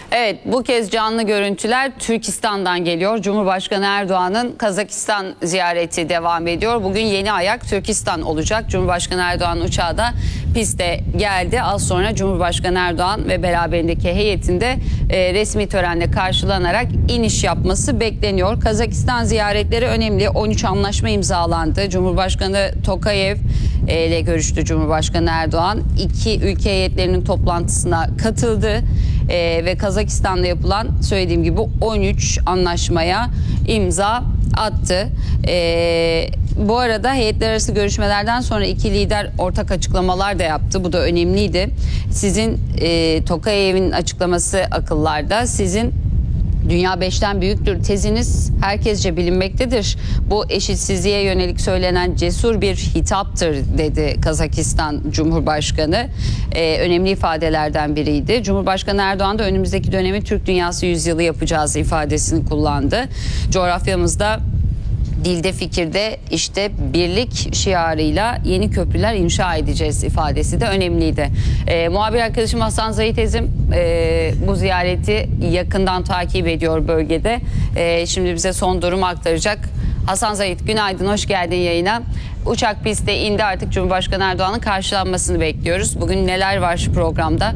Evet, bu kez canlı görüntüler Türkistan'dan geliyor. Cumhurbaşkanı Erdoğan'ın Kazakistan ziyareti devam ediyor. Bugün yeni ayak Türkistan olacak. Cumhurbaşkanı Erdoğan uçağı da piste geldi. Az sonra Cumhurbaşkanı Erdoğan ve beraberindeki heyetinde resmi törenle karşılanarak iniş yapması bekleniyor. Kazakistan ziyaretleri önemli. 13 anlaşma imzalandı. Cumhurbaşkanı Tokayev ile görüştü Cumhurbaşkanı Erdoğan. İki ülke heyetlerinin toplantısına katıldı. Ve Kazakistan'da yapılan, söylediğim gibi, 13 anlaşmaya imza attı. Bu arada heyetler arası görüşmelerden sonra iki lider ortak açıklamalar da yaptı. Bu da önemliydi. Sizin Tokayev'in açıklaması akıllarda. Sizin dünya 5'ten büyüktür teziniz herkesce bilinmektedir. Bu eşitsizliğe yönelik söylenen cesur bir hitaptır dedi Kazakistan Cumhurbaşkanı. Önemli ifadelerden biriydi. Cumhurbaşkanı Erdoğan da önümüzdeki dönemi Türk Dünyası Yüzyılı yapacağız ifadesini kullandı. Coğrafyamızda, dilde, fikirde işte birlik şiarıyla yeni köprüler inşa edeceğiz ifadesi de önemliydi. Muhabir arkadaşım Hasan Zahit Ezim bu ziyareti yakından takip ediyor bölgede. Şimdi bize son durumu aktaracak. Hasan Zahit, günaydın, hoş geldin yayına. Uçak pistte indi, artık Cumhurbaşkanı Erdoğan'ın karşılanmasını bekliyoruz. Bugün neler var programda?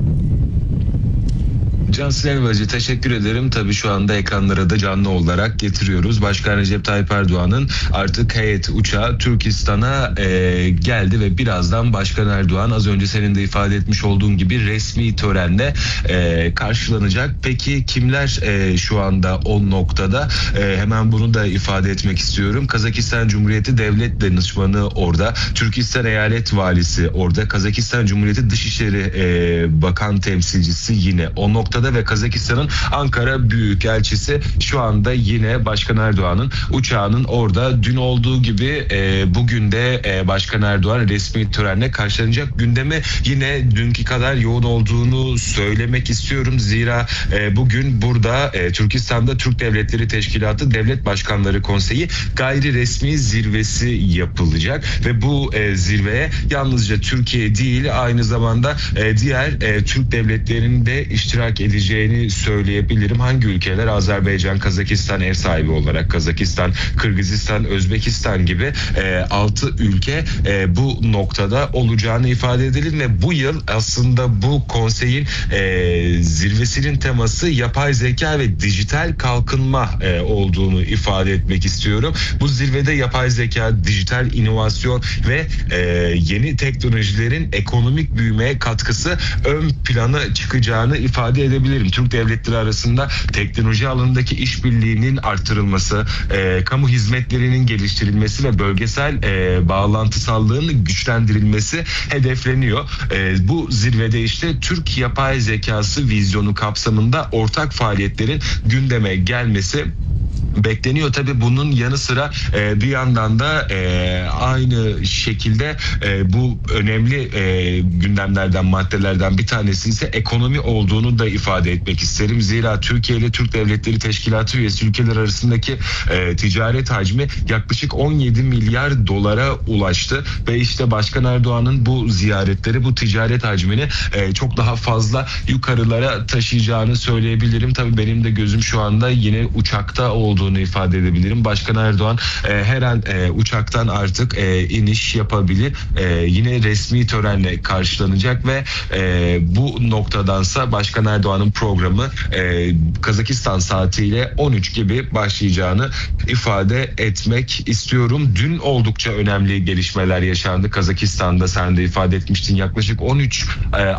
Cansel Elvacı, teşekkür ederim. Tabii şu anda ekranlara da canlı olarak getiriyoruz. Başkan Recep Tayyip Erdoğan'ın artık heyet uçağı Türkistan'a geldi ve birazdan Başkan Erdoğan, az önce senin de ifade etmiş olduğun gibi, resmi törenle karşılanacak. Peki kimler şu anda o noktada? Hemen bunu da ifade etmek istiyorum. Kazakistan Cumhuriyeti Devlet Danışmanı orada, Türkistan Eyalet Valisi orada, Kazakistan Cumhuriyeti Dışişleri Bakan Temsilcisi yine o noktada ve Kazakistan'ın Ankara Büyükelçisi şu anda yine Başkan Erdoğan'ın uçağının orada. Dün olduğu gibi bugün de Başkan Erdoğan resmi törenle karşılanacak. Gündemi yine dünkü kadar yoğun olduğunu söylemek istiyorum. Zira bugün burada Türkistan'da Türk Devletleri Teşkilatı Devlet Başkanları Konseyi gayri resmi zirvesi yapılacak ve bu zirveye yalnızca Türkiye değil, aynı zamanda diğer Türk devletlerinin de iştirak edeceğini söyleyebilirim. Hangi ülkeler? Azerbaycan, Kazakistan ev sahibi olarak, Kazakistan, Kırgızistan, Özbekistan gibi 6 ülke bu noktada olacağını ifade edelim ve bu yıl aslında bu konseyin zirvesinin teması yapay zeka ve dijital kalkınma olduğunu ifade etmek istiyorum. Bu zirvede yapay zeka, dijital inovasyon ve yeni teknolojilerin ekonomik büyümeye katkısı ön plana çıkacağını ifade edebilirim. Türk devletleri arasında teknoloji alanındaki işbirliğinin artırılması, kamu hizmetlerinin geliştirilmesi ve bölgesel bağlantısallığın güçlendirilmesi hedefleniyor. Bu zirvede işte Türk yapay zekası vizyonu kapsamında ortak faaliyetlerin gündeme gelmesi bekleniyor. Tabii bunun yanı sıra bir yandan da aynı şekilde bu önemli gündemlerden, maddelerden bir tanesi ise ekonomi olduğunu da ifade etmek isterim. Zira Türkiye ile Türk Devletleri Teşkilatı üyesi ülkeler arasındaki ticaret hacmi yaklaşık 17 milyar dolara ulaştı ve işte Başkan Erdoğan'ın bu ziyaretleri bu ticaret hacmini çok daha fazla yukarılara taşıyacağını söyleyebilirim. Tabii benim de gözüm şu anda yine uçakta olduğunu ifade edebilirim. Başkan Erdoğan her an uçaktan artık iniş yapabilir. Yine resmi törenle karşılanacak ve bu noktadansa Başkan Erdoğan'ın programı Kazakistan saatiyle 13 gibi başlayacağını ifade etmek istiyorum. Dün oldukça önemli gelişmeler yaşandı Kazakistan'da, sen de ifade etmiştin. Yaklaşık 13